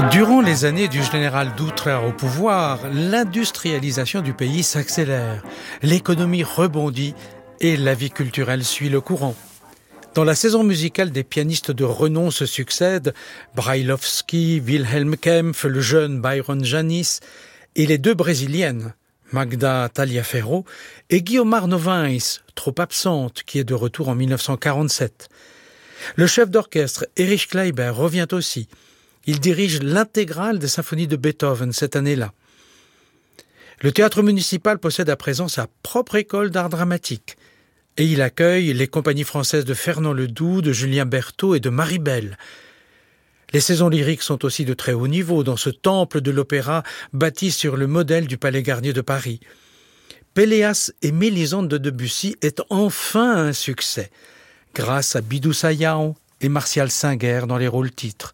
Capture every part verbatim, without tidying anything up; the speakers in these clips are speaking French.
Durant les années du général Dutra au pouvoir, l'industrialisation du pays s'accélère, l'économie rebondit et la vie culturelle suit le courant. Dans la saison musicale, des pianistes de renom se succèdent, Brailovsky, Wilhelm Kempff, le jeune Byron Janis et les deux brésiliennes, Magda Taliaferro et Guiomar Novaes, trop absente, qui est de retour en mille neuf cent quarante-sept. Le chef d'orchestre Erich Kleiber revient aussi. Il dirige l'intégrale des symphonies de Beethoven cette année-là. Le théâtre municipal possède à présent sa propre école d'art dramatique et il accueille les compagnies françaises de Fernand Ledoux, de Julien Berthaud et de Marie Belle. Les saisons lyriques sont aussi de très haut niveau dans ce temple de l'opéra bâti sur le modèle du Palais Garnier de Paris. Péléas et Mélisande de Debussy est enfin un succès, grâce à Bidou Sayão et Martial Singer dans les rôles titres.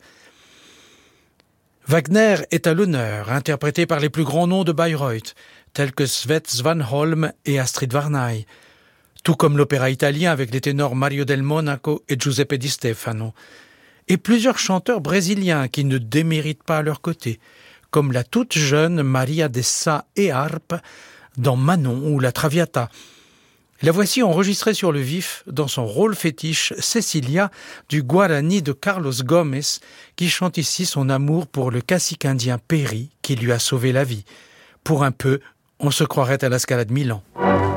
Wagner est à l'honneur, interprété par les plus grands noms de Bayreuth, tels que Svet Svanholm et Astrid Varnay, tout comme l'opéra italien avec les ténors Mario del Monaco et Giuseppe Di Stefano, et plusieurs chanteurs brésiliens qui ne déméritent pas à leur côté, comme la toute jeune Maria Dessa et Harpe dans Manon ou la Traviata. La voici enregistrée sur le vif dans son rôle fétiche Cecilia du Guarani de Carlos Gomes qui chante ici son amour pour le cacique indien Péri qui lui a sauvé la vie. Pour un peu, on se croirait à la Scala de Milan.